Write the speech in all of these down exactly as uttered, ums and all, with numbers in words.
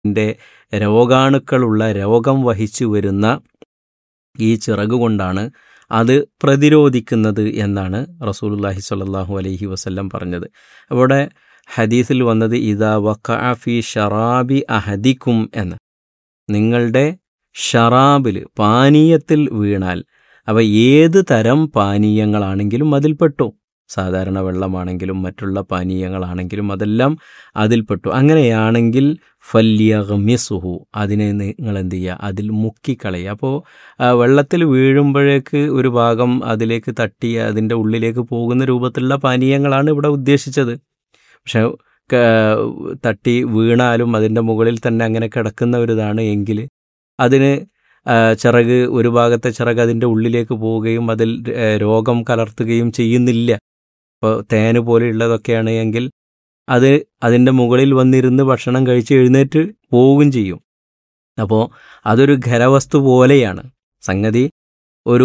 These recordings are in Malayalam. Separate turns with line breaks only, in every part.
ൻ്റെ രോഗാണുക്കളുള്ള രോഗം വഹിച്ചു വരുന്ന ഈ ചിറക് കൊണ്ടാണ് അത് പ്രതിരോധിക്കുന്നത് എന്നാണ് റസൂലുള്ളാഹി സ്വല്ലല്ലാഹു അലൈഹി വസല്ലം പറഞ്ഞത്. അവിടെ ഹദീസിൽ വന്നത് ഇദാ വഖഅ ഫീ ശറാബി അഹദിക്കും എന്ന്, നിങ്ങളുടെ ഷറാബിൽ പാനീയത്തിൽ വീണാൽ, അവ ഏത് തരം പാനീയങ്ങളാണെങ്കിലും അതിൽപ്പെട്ടു. സാധാരണ വെള്ളമാണെങ്കിലും മറ്റുള്ള പാനീയങ്ങളാണെങ്കിലും അതെല്ലാം അതിൽപ്പെട്ടു. അങ്ങനെയാണെങ്കിൽ ഫല്യഗ്മിസുഹു, അതിനെ നിങ്ങൾ എന്ത് ചെയ്യുക, അതിൽ മുക്കിക്കളയുക. അപ്പോൾ വെള്ളത്തിൽ വീഴുമ്പോഴേക്ക് ഒരു ഭാഗം അതിലേക്ക് തട്ടി അതിൻ്റെ ഉള്ളിലേക്ക് പോകുന്ന രൂപത്തിലുള്ള പാനീയങ്ങളാണ് ഇവിടെ ഉദ്ദേശിച്ചത്. പക്ഷെ തട്ടി വീണാലും അതിൻ്റെ മുകളിൽ തന്നെ അങ്ങനെ കിടക്കുന്ന ഒരിതാണ് എങ്കിൽ അതിന് ചിറക്, ഒരു ഭാഗത്തെ ചിറക് അതിൻ്റെ ഉള്ളിലേക്ക് പോവുകയും അതിൽ രോഗം കലർത്തുകയും ചെയ്യുന്നില്ല. ഇപ്പോൾ തേന് പോലെയുള്ളതൊക്കെയാണ് എങ്കിൽ അത് അതിൻ്റെ മുകളിൽ വന്നിരുന്ന് ഭക്ഷണം കഴിച്ച് എഴുന്നേറ്റ് പോവുകയും ചെയ്യും. അപ്പോൾ അതൊരു ഖരവസ്തു പോലെയാണ്. സംഗതി ഒരു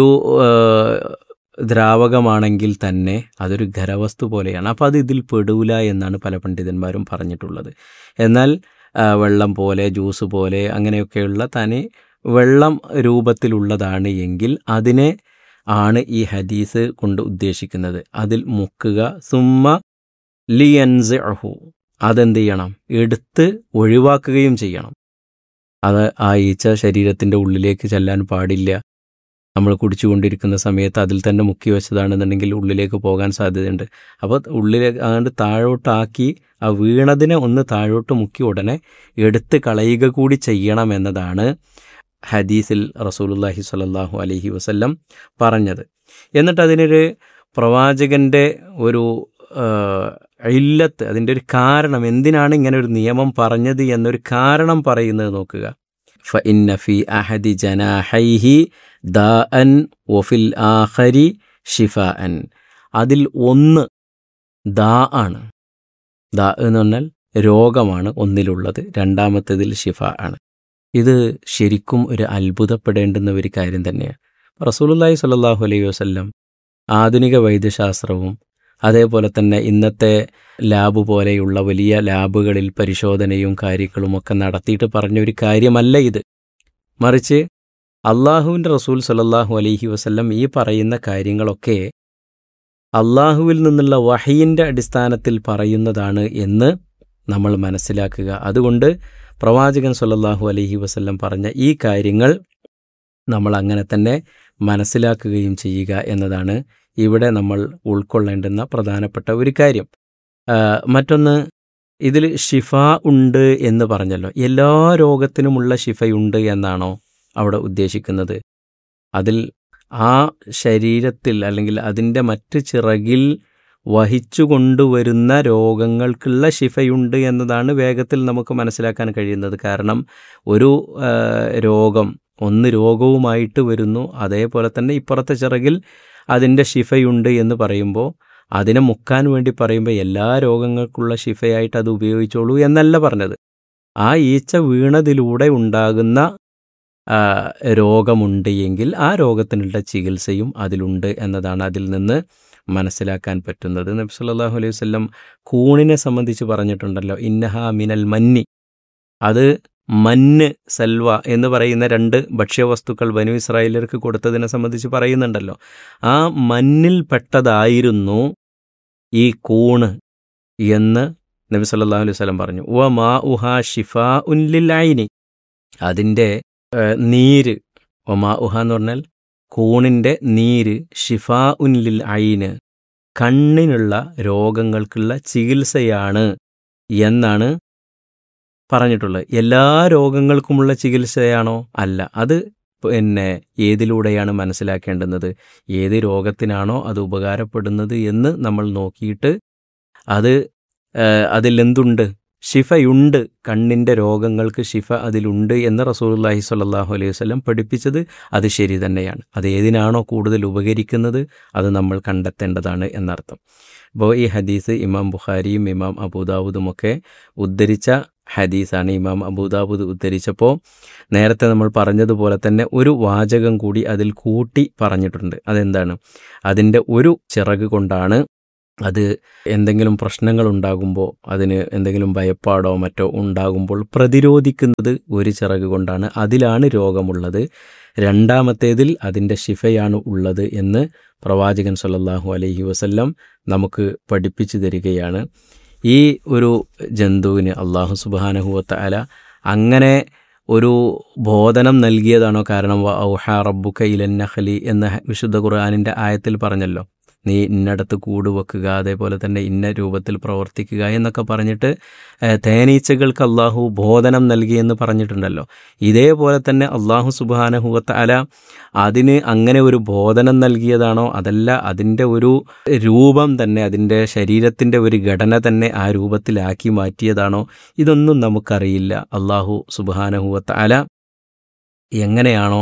ദ്രാവകമാണെങ്കിൽ തന്നെ അതൊരു ഖരവസ്തു പോലെയാണ്. അപ്പോൾ അത് ഇതിൽ പെടൂല എന്നാണ് പല പണ്ഡിതന്മാരും പറഞ്ഞിട്ടുള്ളത്. എന്നാൽ വെള്ളം പോലെ, ജ്യൂസ് പോലെ അങ്ങനെയൊക്കെയുള്ള തനി വെള്ളം രൂപത്തിലുള്ളതാണ് എങ്കിൽ അതിനെ ആണ് ഈ ഹദീസ് കൊണ്ട് ഉദ്ദേശിക്കുന്നത്. അതിൽ മുക്കുക. സുമ്മ ലിയൻസിഅഹു, അതെന്ത് ചെയ്യണം, എടുത്ത് ഒഴിവാക്കുകയും ചെയ്യണം. അത് ആ ഈച്ച ശരീരത്തിൻ്റെ ഉള്ളിലേക്ക് ചെല്ലാൻ പാടില്ല. നമ്മൾ കുടിച്ചുകൊണ്ടിരിക്കുന്ന സമയത്ത് അതിൽ തന്നെ മുക്കി വെച്ചതാണെന്നുണ്ടെങ്കിൽ ഉള്ളിലേക്ക് പോകാൻ സാധ്യതയുണ്ട്. അപ്പോൾ ഉള്ളിലേക്ക് അങ്ങോട്ട് താഴോട്ടാക്കി ആ വീണതിനെ ഒന്ന് താഴോട്ട് മുക്കി ഉടനെ എടുത്ത് കളയുക കൂടി ചെയ്യണം എന്നതാണ് ഹദീസിൽ റസൂലുള്ളാഹി സ്വല്ലല്ലാഹു അലൈഹി വസല്ലം പറഞ്ഞത്. എന്നിട്ട് അതിനൊരു പ്രവാചകൻ്റെ ഒരു ഇല്ലത്ത്, അതിൻ്റെ ഒരു കാരണം, എന്തിനാണ് ഇങ്ങനെ ഒരു നിയമം പറഞ്ഞത് എന്നൊരു കാരണം പറയുന്നത് നോക്കുക. ഫഇന്ന ഫി അഹദി ജനാഹൈഹി ദാഅൻ വഫിൽ ആഖരി ഷിഫാഅൻ, അതിൽ ഒന്ന് ദാ ആണ്. ദാ എന്ന് പറഞ്ഞാൽ രോഗമാണ് ഒന്നിലുള്ളത്, രണ്ടാമത്തേതിൽ ഷിഫ ആണ്. ഇത് ശരിക്കും ഒരു അത്ഭുതപ്പെടേണ്ടുന്ന ഒരു കാര്യം തന്നെയാണ്. റസൂലുള്ളാഹി സ്വല്ലല്ലാഹു അലൈഹി വസല്ലം ആധുനിക വൈദ്യശാസ്ത്രവും അതേപോലെ തന്നെ ഇന്നത്തെ ലാബ് പോലെയുള്ള വലിയ ലാബുകളിൽ പരിശോധനയും കാര്യങ്ങളുമൊക്കെ നടത്തിയിട്ട് പറഞ്ഞൊരു കാര്യമല്ല ഇത്. മറിച്ച് അള്ളാഹുവിൻ്റെ റസൂൽ സ്വല്ലല്ലാഹു അലൈഹി വസല്ലം ഈ പറയുന്ന കാര്യങ്ങളൊക്കെ അള്ളാഹുവിൽ നിന്നുള്ള വഹയിൻ്റെ അടിസ്ഥാനത്തിൽ പറയുന്നതാണ് എന്ന് നമ്മൾ മനസ്സിലാക്കുക. അതുകൊണ്ട് പ്രവാചകൻ സ്വല്ലല്ലാഹു അലൈഹി വസല്ലം പറഞ്ഞ ഈ കാര്യങ്ങൾ നമ്മൾ അങ്ങനെ തന്നെ മനസ്സിലാക്കുകയും ചെയ്യുക എന്നതാണ് ഇവിടെ നമ്മൾ ഉൾക്കൊള്ളേണ്ടുന്ന പ്രധാനപ്പെട്ട ഒരു കാര്യം. മറ്റൊന്ന്, ഇതിൽ ഷിഫ ഉണ്ട് എന്ന് പറഞ്ഞല്ലോ. എല്ലാ രോഗത്തിനുമുള്ള ഷിഫയുണ്ട് എന്നാണോ അവിടെ ഉദ്ദേശിക്കുന്നത്? അതിൽ ആ ശരീരത്തിൽ അല്ലെങ്കിൽ അതിൻ്റെ മറ്റ് ചിറകിൽ വഹിച്ചു കൊണ്ടുവരുന്ന രോഗങ്ങൾക്കുള്ള ഷിഫയുണ്ട് എന്നതാണ് വേഗത്തിൽ നമുക്ക് മനസ്സിലാക്കാൻ കഴിയുന്നത്. കാരണം ഒരു രോഗം ഒന്ന് രോഗവുമായിട്ട് വരുന്നു, അതേപോലെ തന്നെ ഇപ്പുറത്തെ ചിറകിൽ അതിൻ്റെ ഷിഫയുണ്ട് എന്ന് പറയുമ്പോൾ അതിനെ മുക്കാൻ വേണ്ടി പറയുമ്പോൾ എല്ലാ രോഗങ്ങൾക്കുള്ള ഷിഫയായിട്ട് അത് ഉപയോഗിച്ചോളൂ എന്നല്ല പറഞ്ഞത്. ആ ഈച്ച വീണതിലൂടെ ഉണ്ടാകുന്ന രോഗമുണ്ട് എങ്കിൽ ആ രോഗത്തിനുള്ള ചികിത്സയും അതിലുണ്ട് എന്നതാണ് അതിൽ നിന്ന് മനസ്സിലാക്കാൻ പറ്റുന്നത്. നബി സല്ലല്ലാഹു അലൈഹി വസല്ലം കൂണിനെ സംബന്ധിച്ച് പറഞ്ഞിട്ടുണ്ടല്ലോ, ഇന്നഹാ മിനൽ മന്നി, അത് മന്ന്, സൽവ എന്ന് പറയുന്ന രണ്ട് ഭക്ഷ്യവസ്തുക്കൾ ബനു ഇസ്രായേലർക്ക് കൊടുത്തതിനെ സംബന്ധിച്ച് പറയുന്നുണ്ടല്ലോ. ആ മന്നിൽ പെട്ടതായിരുന്നു ഈ കൂണ് എന്ന് നബി സല്ലല്ലാഹു അലൈഹി വസല്ലം പറഞ്ഞു. വ മാ ഉഹാ ഷിഫാ ഉൻ ലിൽ ഐനി, അതിൻ്റെ നീര്, വ മാ ഉഹ എന്ന് പറഞ്ഞാൽ കൂണിൻ്റെ നീര്, ഷിഫാ ഉൻ ലിൽ ഐന്, കണ്ണിനുള്ള രോഗങ്ങൾക്കുള്ള ചികിത്സയാണ് എന്നാണ് പറഞ്ഞിട്ടുള്ളത്. എല്ലാ രോഗങ്ങൾക്കുമുള്ള ചികിത്സയാണോ? അല്ല. അത് പിന്നെ ഏതിലൂടെയാണ് മനസ്സിലാക്കേണ്ടുന്നത്? ഏത് രോഗത്തിനാണോ അത് ഉപകാരപ്പെടുന്നത് എന്ന് നമ്മൾ നോക്കിയിട്ട് അത് അതിലെന്തുണ്ട്, ഷിഫയുണ്ട്, കണ്ണിൻ്റെ രോഗങ്ങൾക്ക് ഷിഫ അതിലുണ്ട് എന്ന് റസൂലുള്ളാഹി സ്വല്ലല്ലാഹു അലൈഹി വസല്ലം പഠിപ്പിച്ചത് അത് ശരി തന്നെയാണ്. അത് ഏതിനാണോ കൂടുതൽ ഉപകരിക്കുന്നത് അത് നമ്മൾ കണ്ടെത്തേണ്ടതാണ് എന്നർത്ഥം. അപ്പോൾ ഈ ഹദീസ് ഇമാം ബുഖാരിയും ഇമാം അബൂദാവൂദുമൊക്കെ ഉദ്ധരിച്ച ഹദീസാണ്. ഇമാം അബൂദാവൂദ് ഉദ്ധരിച്ചപ്പോൾ നേരത്തെ നമ്മൾ പറഞ്ഞതുപോലെ തന്നെ ഒരു വാചകം കൂടി അതിൽ കൂട്ടി പറഞ്ഞിട്ടുണ്ട്. അതെന്താണ്? അതിൻ്റെ ഒരു ചിറക് കൊണ്ടാണ് അത് എന്തെങ്കിലും പ്രശ്നങ്ങൾ ഉണ്ടാകുമ്പോൾ, അതിന് എന്തെങ്കിലും ഭയപ്പാടോ മറ്റോ ഉണ്ടാകുമ്പോൾ പ്രതിരോധിക്കുന്നത് ഒരു ചിറക് കൊണ്ടാണ്. അതിലാണ് രോഗമുള്ളത്. രണ്ടാമത്തേതിൽ അതിൻ്റെ ശിഫയാണ് ഉള്ളത് എന്ന് പ്രവാചകൻ സല്ലല്ലാഹു അലൈഹി വസല്ലം നമുക്ക് പഠിപ്പിച്ചു തരികയാണ്. ഈ ഒരു ജന്തുവിന് അള്ളാഹു സുബ്ഹാനഹു വ തആല അങ്ങനെ ഒരു ബോധനം നൽകിയതാണോ? കാരണം വ ഔഹാ റബ്ബുക ഇലൻ നഖ്ലി എന്ന വിശുദ്ധ ഖുർആനിൻ്റെ ആയത്തിൽ പറഞ്ഞല്ലോ, നീ ഇന്നടത്ത് കൂട് വെക്കുക, അതേപോലെ തന്നെ ഇന്ന രൂപത്തിൽ പ്രവർത്തിക്കുക എന്നൊക്കെ പറഞ്ഞിട്ട് തേനീച്ചകൾക്ക് അള്ളാഹു ബോധനം നൽകിയെന്ന് പറഞ്ഞിട്ടുണ്ടല്ലോ. ഇതേപോലെ തന്നെ അള്ളാഹു സുബ്ഹാനഹു വ തആല അതിന് അങ്ങനെ ഒരു ബോധനം നൽകിയതാണോ? അതല്ല അതിൻ്റെ ഒരു രൂപം തന്നെ, അതിൻ്റെ ശരീരത്തിൻ്റെ ഒരു ഘടന തന്നെ ആ രൂപത്തിലാക്കി മാറ്റിയതാണോ? ഇതൊന്നും നമുക്കറിയില്ല. അള്ളാഹു സുബ്ഹാനഹു വ തആല എങ്ങനെയാണോ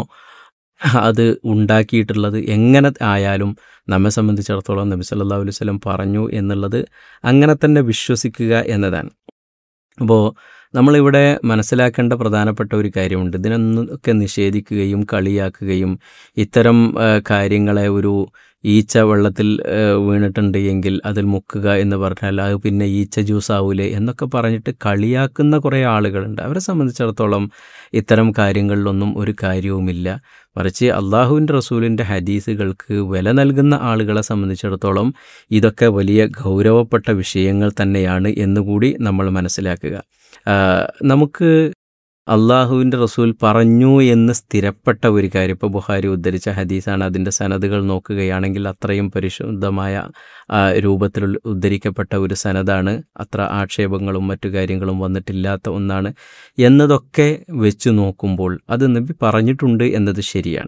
അത് ഉണ്ടാക്കിയിട്ടുള്ളത്, എങ്ങനെ ആയാലും നമ്മെ സംബന്ധിച്ചിടത്തോളം നബി സല്ലല്ലാഹു അലൈഹി വസല്ലം പറഞ്ഞു എന്നുള്ളത് അങ്ങനെ തന്നെ വിശ്വസിക്കുക എന്നതാണ്. അപ്പോൾ നമ്മളിവിടെ മനസ്സിലാക്കേണ്ട പ്രധാനപ്പെട്ട ഒരു കാര്യമുണ്ട്. ഇതിനൊക്കെ നിഷേധിക്കുകയും കളിയാക്കുകയും ഇത്തരം കാര്യങ്ങളെ ഒരു ഈച്ച വെള്ളത്തിൽ വീണിട്ടുണ്ട് എങ്കിൽ അതിൽ മുക്കുക എന്ന് പറഞ്ഞാൽ അത് പിന്നെ ഈച്ച ജ്യൂസ് ആവൂലേ എന്നൊക്കെ പറഞ്ഞിട്ട് കളിയാക്കുന്ന കുറേ ആളുകളുണ്ട്. അവരെ സംബന്ധിച്ചിടത്തോളം ഇത്തരം കാര്യങ്ങളിലൊന്നും ഒരു കാര്യവുമില്ല. മറിച്ച് അള്ളാഹുവിൻ്റെ റസൂലിൻ്റെ ഹദീസുകൾക്ക് വില നൽകുന്ന ആളുകളെ സംബന്ധിച്ചിടത്തോളം ഇതൊക്കെ വലിയ ഗൗരവപ്പെട്ട വിഷയങ്ങൾ തന്നെയാണ് എന്നുകൂടി നമ്മൾ മനസ്സിലാക്കുക. നമുക്ക് അള്ളാഹുവിൻ്റെ റസൂൽ പറഞ്ഞു എന്ന് സ്ഥിരപ്പെട്ട ഒരു കാര്യം, ഇപ്പോൾ ബുഖാരി ഉദ്ധരിച്ച ഹദീസാണ്, അതിൻ്റെ സനദുകൾ നോക്കുകയാണെങ്കിൽ അത്രയും പരിശുദ്ധമായ രൂപത്തിൽ ഉദ്ധരിക്കപ്പെട്ട ഒരു സനദാണ്, അത്ര ആക്ഷേപങ്ങളും മറ്റു കാര്യങ്ങളും വന്നിട്ടില്ലാത്ത ഒന്നാണ് എന്നതൊക്കെ വെച്ച് നോക്കുമ്പോൾ അത് നബി പറഞ്ഞിട്ടുണ്ട് എന്നത് ശരിയാണ്.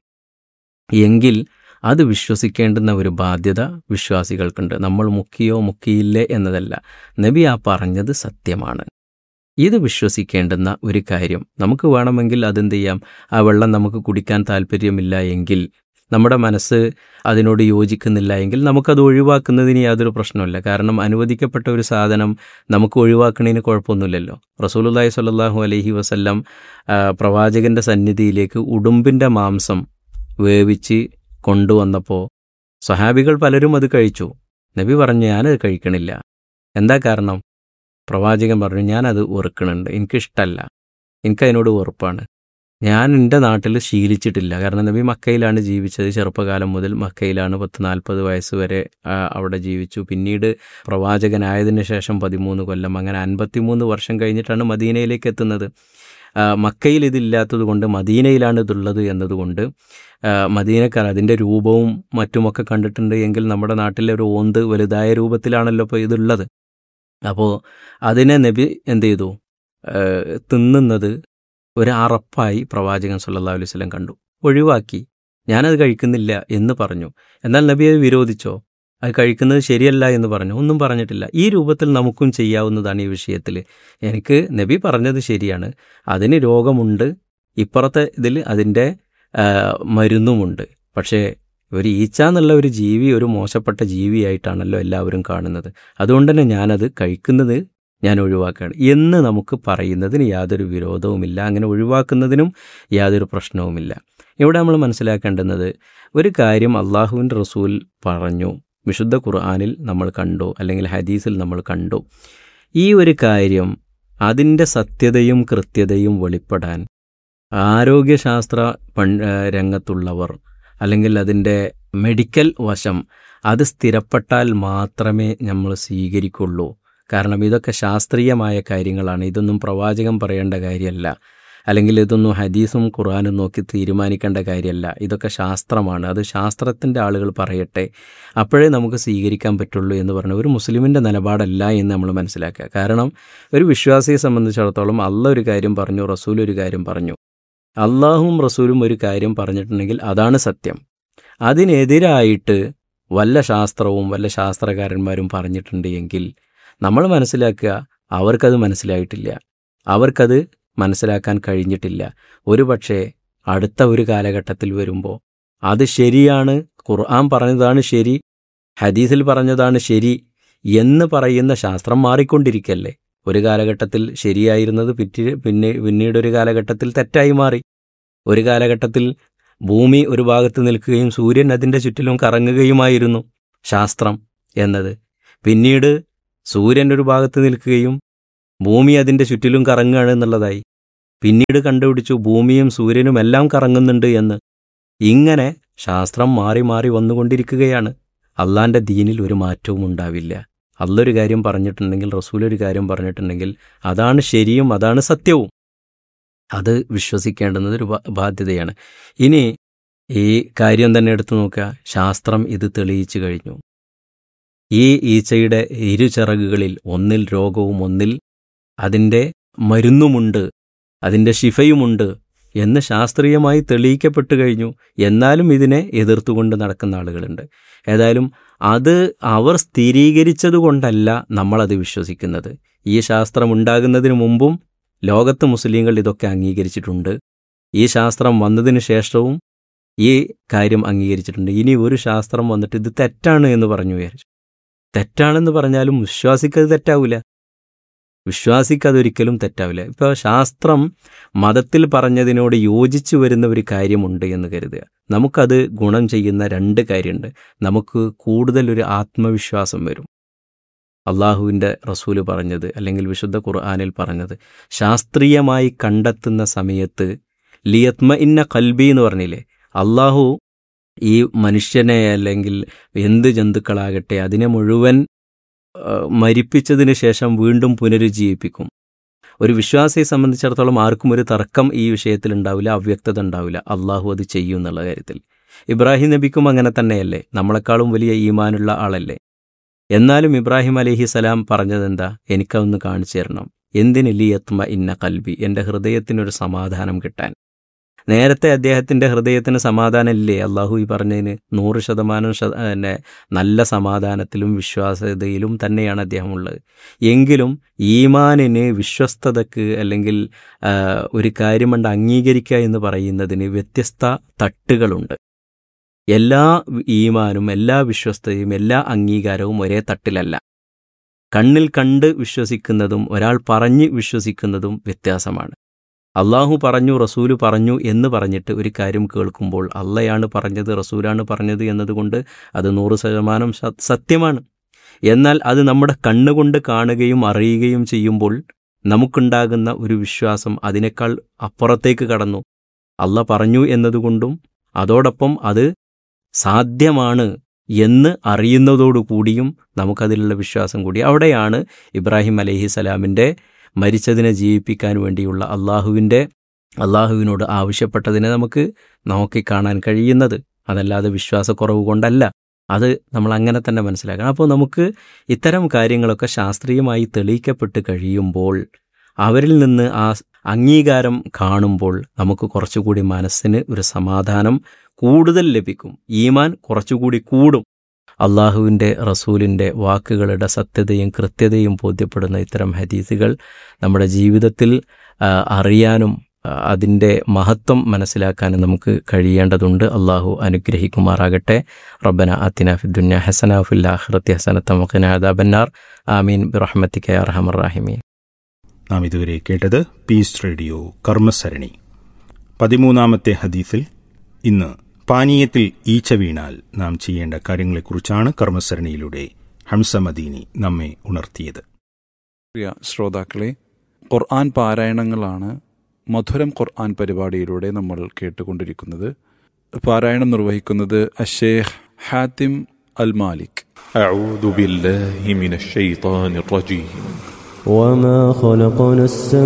എങ്കിൽ അത് വിശ്വസിക്കേണ്ടുന്ന ഒരു ബാധ്യത വിശ്വാസികൾക്കുണ്ട്. നമ്മൾ മുക്കിയോ മുക്കിയില്ലേ എന്നതല്ല, നബി ആ പറഞ്ഞത് സത്യമാണ്. ഇത് വിശ്വസിക്കേണ്ടുന്ന ഒരു കാര്യം. നമുക്ക് വേണമെങ്കിൽ അതെന്ത് ചെയ്യാം, ആ വെള്ളം നമുക്ക് കുടിക്കാൻ താല്പര്യമില്ല എങ്കിൽ, നമ്മുടെ മനസ്സ് അതിനോട് യോജിക്കുന്നില്ല എങ്കിൽ നമുക്കത് ഒഴിവാക്കുന്നതിന് യാതൊരു പ്രശ്നമില്ല. കാരണം അനുവദിക്കപ്പെട്ട ഒരു സാധനം നമുക്ക് ഒഴിവാക്കുന്നതിന് കുഴപ്പമൊന്നുമില്ലല്ലോ. റസൂലുള്ളാഹി സ്വല്ലല്ലാഹു അലൈഹി വസല്ലം പ്രവാചകൻ്റെ സന്നിധിയിലേക്ക് ഉടുമ്പിൻ്റെ മാംസം വേവിച്ച് കൊണ്ടുവന്നപ്പോൾ സ്വഹാബികൾ പലരും അത് കഴിച്ചു. നബി പറഞ്ഞു, ഞാനത് കഴിക്കണില്ല. എന്താ കാരണം? പ്രവാചകൻ പറഞ്ഞു, ഞാനത് വെറുക്കണുണ്ട്, എനിക്കിഷ്ടമല്ല, എനിക്കതിനോട് വെറുപ്പാണ്, ഞാൻ എൻ്റെ നാട്ടിൽ ശീലിച്ചിട്ടില്ല. കാരണം നബി മക്കയിലാണ് ജീവിച്ചത്, ചെറുപ്പകാലം മുതൽ മക്കയിലാണ്, പത്ത് നാൽപ്പത് വയസ്സ് വരെ അവിടെ ജീവിച്ചു. പിന്നീട് പ്രവാചകനായതിനു ശേഷം പതിമൂന്ന് കൊല്ലം, അങ്ങനെ അൻപത്തിമൂന്ന് വർഷം കഴിഞ്ഞിട്ടാണ് മദീനയിലേക്ക് എത്തുന്നത്. മക്കയിൽ ഇതില്ലാത്തത് കൊണ്ട് മദീനയിലാണ് ഇതുള്ളത് എന്നതുകൊണ്ട് മദീനക്കാർ അതിൻ്റെ രൂപവും മറ്റുമൊക്കെ കണ്ടിട്ടുണ്ട് എങ്കിൽ നമ്മുടെ നാട്ടിലെ ഒരു ഓന്ത് വലുതായ രൂപത്തിലാണല്ലോ ഇപ്പോൾ ഇതുള്ളത്. അപ്പോൾ അതിനെ നബി എന്ത് ചെയ്തു, തിന്നുന്നത് ഒരു അറപ്പായി പ്രവാചകൻ സല്ലല്ലാഹു അലൈഹി വസല്ലം കണ്ടു, ഒഴിവാക്കി. ഞാനത് കഴിക്കുന്നില്ല എന്ന് പറഞ്ഞു. എന്നാൽ നബി അത് വിരോധിച്ചോ? അത് കഴിക്കുന്നത് ശരിയല്ല എന്ന് പറഞ്ഞു? ഒന്നും പറഞ്ഞിട്ടില്ല. ഈ രൂപത്തിൽ നമുക്കും ചെയ്യാവുന്നതാണ് ഈ വിഷയത്തിൽ. എനിക്ക് നബി പറഞ്ഞത് ശരിയാണ്, അതിന് രോഗമുണ്ട്, ഇപ്പുറത്തെ ഇതിൽ അതിൻ്റെ മരുന്നുമുണ്ട്. പക്ഷേ ഒരു ഈച്ച എന്നുള്ള ഒരു ജീവി ഒരു മോശപ്പെട്ട ജീവിയായിട്ടാണല്ലോ എല്ലാവരും കാണുന്നത്. അതുകൊണ്ട് തന്നെ ഞാനത് കഴിക്കുന്നത് ഞാൻ ഒഴിവാക്കുകയാണ് എന്ന് നമുക്ക് പറയുന്നതിന് യാതൊരു വിരോധവുമില്ല. അങ്ങനെ ഒഴിവാക്കുന്നതിനും യാതൊരു പ്രശ്നവുമില്ല. ഇവിടെ നമ്മൾ മനസ്സിലാക്കേണ്ടുന്നത്, ഒരു കാര്യം അള്ളാഹുവിൻ്റെ റസൂൽ പറഞ്ഞു, വിശുദ്ധ ഖുർആനിൽ നമ്മൾ കണ്ടു, അല്ലെങ്കിൽ ഹദീസിൽ നമ്മൾ കണ്ടു. ഈ ഒരു കാര്യം അതിൻ്റെ സത്യതയും കൃത്യതയും വെളിപ്പെടാൻ ആരോഗ്യശാസ്ത്ര രംഗത്തുള്ളവർ അല്ലെങ്കിൽ അതിൻ്റെ മെഡിക്കൽ വശം അത് സ്ഥിരപ്പെട്ടാൽ മാത്രമേ നമ്മൾ സ്വീകരിക്കുള്ളൂ. കാരണം ഇതൊക്കെ ശാസ്ത്രീയമായ കാര്യങ്ങളാണ്. ഇതൊന്നും പ്രവാചകൻ പറയേണ്ട കാര്യമല്ല, അല്ലെങ്കിൽ ഇതൊന്നും ഹദീസും ഖുർആനും നോക്കി തീരുമാനിക്കേണ്ട കാര്യമല്ല. ഇതൊക്കെ ശാസ്ത്രമാണ്, അത് ശാസ്ത്രത്തിൻ്റെ ആളുകൾ പറയട്ടെ, അപ്പോഴേ നമുക്ക് സ്വീകരിക്കാൻ പറ്റുള്ളൂ എന്ന് പറഞ്ഞ ഒരു മുസ്ലിമിൻ്റെ നിലപാടല്ല എന്ന് നമ്മൾ മനസ്സിലാക്കുക. കാരണം ഒരു വിശ്വാസിയെ സംബന്ധിച്ചിടത്തോളം അള്ളാഹ് ഒരു കാര്യം പറഞ്ഞു, റസൂൽ ഒരു കാര്യം പറഞ്ഞു, അള്ളാഹും റസൂലും ഒരു കാര്യം പറഞ്ഞിട്ടുണ്ടെങ്കിൽ അതാണ് സത്യം. അതിനെതിരായിട്ട് വല്ല ശാസ്ത്രവും വല്ല ശാസ്ത്രകാരന്മാരും പറഞ്ഞിട്ടുണ്ട് എങ്കിൽ നമ്മൾ മനസ്സിലാക്കുക, അവർക്കത് മനസ്സിലായിട്ടില്ല, അവർക്കത് മനസ്സിലാക്കാൻ കഴിഞ്ഞിട്ടില്ല. ഒരു പക്ഷേ അടുത്ത ഒരു കാലഘട്ടത്തിൽ വരുമ്പോൾ അത് ശരിയാണ്, ഖുർആൻ പറഞ്ഞതാണ് ശരി, ഹദീസിൽ പറഞ്ഞതാണ് ശരി എന്ന് പറയുന്ന ശാസ്ത്രം മാറിക്കൊണ്ടിരിക്കല്ലേ. ഒരു കാലഘട്ടത്തിൽ ശരിയായിരുന്നത് പിറ്റി പിന്നെ പിന്നീടൊരു കാലഘട്ടത്തിൽ തെറ്റായി മാറി. ഒരു കാലഘട്ടത്തിൽ ഭൂമി ഒരു ഭാഗത്ത് നിൽക്കുകയും സൂര്യൻ അതിൻ്റെ ചുറ്റിലും കറങ്ങുകയുമായിരുന്നു ശാസ്ത്രം എന്നത്. പിന്നീട് സൂര്യൻ ഒരു ഭാഗത്ത് നിൽക്കുകയും ഭൂമി അതിൻ്റെ ചുറ്റിലും കറങ്ങുകയാണ് എന്നുള്ളതായി. പിന്നീട് കണ്ടുപിടിച്ചു ഭൂമിയും സൂര്യനും എല്ലാം കറങ്ങുന്നുണ്ട് എന്ന്. ഇങ്ങനെ ശാസ്ത്രം മാറി മാറി വന്നുകൊണ്ടിരിക്കുകയാണ്. അള്ളാൻ്റെ ദീനിൽ ഒരു മാറ്റവും ഉണ്ടാവില്ല. അള്ളൊരു കാര്യം പറഞ്ഞിട്ടുണ്ടെങ്കിൽ, റസൂലൊരു കാര്യം പറഞ്ഞിട്ടുണ്ടെങ്കിൽ അതാണ് ശരിയും അതാണ് സത്യവും. അത് വിശ്വസിക്കേണ്ടുന്നത് ഒരു ബാധ്യതയാണ്. ഇനി ഈ കാര്യം തന്നെ എടുത്തു നോക്കുക. ശാസ്ത്രം ഇത് തെളിയിച്ചു കഴിഞ്ഞു. ഈ ഈച്ചയുടെ ഇരുചിറകുകളിൽ ഒന്നിൽ രോഗവും ഒന്നിൽ അതിൻ്റെ മരുന്നുമുണ്ട്, അതിൻ്റെ ശിഫയുമുണ്ട് എന്ന് ശാസ്ത്രീയമായി തെളിയിക്കപ്പെട്ടു കഴിഞ്ഞു. എന്നാലും ഇതിനെ എതിർത്തുകൊണ്ട് നടക്കുന്ന ആളുകളുണ്ട്. ഏതായാലും അത് അവർ സ്ഥിരീകരിച്ചത് കൊണ്ടല്ല നമ്മളത് വിശ്വസിക്കുന്നത്. ഈ ശാസ്ത്രം ഉണ്ടാകുന്നതിന് മുമ്പും ലോകത്ത് മുസ്ലിങ്ങൾ ഇതൊക്കെ അംഗീകരിച്ചിട്ടുണ്ട്. ഈ ശാസ്ത്രം വന്നതിന് ശേഷവും ഈ കാര്യം അംഗീകരിച്ചിട്ടുണ്ട്. ഇനി ഒരു ശാസ്ത്രം വന്നിട്ട് ഇത് തെറ്റാണ് എന്ന് പറഞ്ഞു വിചാരിച്ചു. തെറ്റാണെന്ന് പറഞ്ഞാലും വിശ്വാസിക്കത് തെറ്റാവില്ല. വിശ്വാസിക്കതൊരിക്കലും തെറ്റാവില്ല. ഇപ്പോൾ ശാസ്ത്രം മതത്തിൽ പറഞ്ഞതിനോട് യോജിച്ചു വരുന്ന ഒരു കാര്യമുണ്ട് എന്ന് കരുതുക. നമുക്കത് ഗുണം ചെയ്യുന്ന രണ്ട് കാര്യമുണ്ട്. നമുക്ക് കൂടുതലൊരു ആത്മവിശ്വാസം വരും. അള്ളാഹുവിൻ്റെ റസൂല് പറഞ്ഞത് അല്ലെങ്കിൽ വിശുദ്ധ ഖുർആനിൽ പറഞ്ഞത് ശാസ്ത്രീയമായി കണ്ടെത്തുന്ന സമയത്ത് ലിയത്മ ഇന്ന കൽബി എന്ന് പറഞ്ഞില്ലേ, അള്ളാഹു ഈ മനുഷ്യനെ അല്ലെങ്കിൽ എന്ത് ജന്തുക്കളാകട്ടെ അതിനെ മുഴുവൻ മരിപ്പിച്ചതിന് ശേഷം വീണ്ടും പുനരുജ്ജീവിപ്പിക്കും. ഒരു വിശ്വാസിയെ സംബന്ധിച്ചിടത്തോളം ആർക്കും ഒരു തർക്കം ഈ വിഷയത്തിൽ ഉണ്ടാവില്ല, അവ്യക്തത ഉണ്ടാവില്ല. അള്ളാഹു അത് ചെയ്യും എന്നുള്ള കാര്യത്തിൽ. ഇബ്രാഹിം നബിക്കും അങ്ങനെ തന്നെയല്ലേ, നമ്മളെക്കാളും വലിയ ഈമാനുള്ള ആളല്ലേ. എന്നാലും ഇബ്രാഹിം അലൈഹിസലാം പറഞ്ഞതെന്താ? എനിക്കതൊന്ന് കാണിച്ചു തരണം. എന്തിന് ലിയത്മ ഇന്ന കൽബി, എൻ്റെ ഹൃദയത്തിനൊരു സമാധാനം കിട്ടാൻ. നേരത്തെ അദ്ദേഹത്തിൻ്റെ ഹൃദയത്തിന് സമാധാനമില്ലേ? അള്ളാഹു ഈ പറഞ്ഞതിന് നൂറ് ശതമാനം പിന്നെ നല്ല സമാധാനത്തിലും വിശ്വാസ്യതയിലും തന്നെയാണ് അദ്ദേഹം ഉള്ളത്. എങ്കിലും ഈമാനിന്, വിശ്വസ്തതക്ക് അല്ലെങ്കിൽ ഒരു കാര്യം കൊണ്ട് അംഗീകരിക്കുക എന്ന് പറയുന്നതിന് വ്യത്യസ്ത തട്ടുകളുണ്ട്. എല്ലാ ഈമാനും എല്ലാ വിശ്വസ്തതയും എല്ലാ അംഗീകാരവും ഒരേ തട്ടിലല്ല. കണ്ണിൽ കണ്ട് വിശ്വസിക്കുന്നതും ഒരാൾ പറഞ്ഞ് വിശ്വസിക്കുന്നതും വ്യത്യാസമാണ്. അള്ളാഹു പറഞ്ഞു, റസൂല് പറഞ്ഞു എന്ന് പറഞ്ഞിട്ട് ഒരു കാര്യം കേൾക്കുമ്പോൾ അള്ളയാണ് പറഞ്ഞത്, റസൂലാണ് പറഞ്ഞത് എന്നതുകൊണ്ട് അത് നൂറ് ശതമാനം സത്യമാണ്. എന്നാൽ അത് നമ്മുടെ കണ്ണുകൊണ്ട് കാണുകയും അറിയുകയും ചെയ്യുമ്പോൾ നമുക്കുണ്ടാകുന്ന ഒരു വിശ്വാസം അതിനേക്കാൾ അപ്പുറത്തേക്ക് കടന്നു. അള്ള പറഞ്ഞു എന്നതുകൊണ്ടും അതോടൊപ്പം അത് സാധ്യമാണ് എന്ന് അറിയുന്നതോടുകൂടിയും നമുക്കതിലുള്ള വിശ്വാസം കൂടി. അവിടെയാണ് ഇബ്രാഹിം അലൈഹിസലാമിൻ്റെ മരിച്ചതിനെ ജീവിപ്പിക്കാൻ വേണ്ടിയുള്ള അള്ളാഹുവിൻ്റെ അള്ളാഹുവിനോട് ആവശ്യപ്പെട്ടതിനെ നമുക്ക് നോക്കിക്കാണാൻ കഴിയുന്നത്. അതല്ലാതെ വിശ്വാസക്കുറവ് കൊണ്ടല്ല. അത് നമ്മൾ അങ്ങനെ തന്നെ മനസ്സിലാക്കണം. അപ്പോൾ നമുക്ക് ഇത്തരം കാര്യങ്ങളൊക്കെ ശാസ്ത്രീയമായി തെളിയിക്കപ്പെട്ട് കഴിയുമ്പോൾ അവരിൽ നിന്ന് ആ അംഗീകാരം കാണുമ്പോൾ നമുക്ക് കുറച്ചുകൂടി മനസ്സിന് ഒരു സമാധാനം കൂടുതൽ ലഭിക്കും. ഈമാൻ കുറച്ചുകൂടി കൂടും. അള്ളാഹുവിൻ്റെ റസൂലിൻ്റെ വാക്കുകളുടെ സത്യതയും കൃത്യതയും ബോധ്യപ്പെടുന്ന ഇത്തരം ഹദീസുകൾ നമ്മുടെ ജീവിതത്തിൽ അറിയാനും അതിൻ്റെ മഹത്വം മനസ്സിലാക്കാനും നമുക്ക് കഴിയേണ്ടതുണ്ട്. അള്ളാഹു അനുഗ്രഹിക്കുമാറാകട്ടെ. റബ്ബന ആതിനാ ഫിദ്ദുനിയ ഹസന വഫിൽ ആഖിറതി ഹസനത വഖിനാ അദാബന്നാർ. ആമീൻ ബിറഹ്മതിക യാ അർഹമർ റഹീമീൻ.
നാം ഇതുവരെ കേട്ടത് പീസ് റേഡിയോ കർമ്മസരണി. പതിമൂന്നാമത്തെ ഹദീസിൽ ഇന്ന് പാനീയത്തിൽ ഈച്ച വീണാൽ നാം ചെയ്യേണ്ട കാര്യങ്ങളെക്കുറിച്ചാണ് കർമ്മസരണിയിലൂടെ ഹംസ മദീനി നമ്മെ ഉണർത്തിയത്.
പ്രിയ ശ്രോതാക്കളെ, ഖുർആൻ പാരായണങ്ങളാണ് മധുരം ഖുർആൻ പരിപാടിയിലൂടെ നമ്മൾ കേട്ടുകൊണ്ടിരിക്കുന്നത്. പാരായണം നിർവഹിക്കുന്നത് അഷേഖ് ഹാത്തിം അൽ മാലിക്.
അഊദു ബില്ലാഹി മിനശ് ശൈത്താനിർ റജീം.
وما خلقنا السماء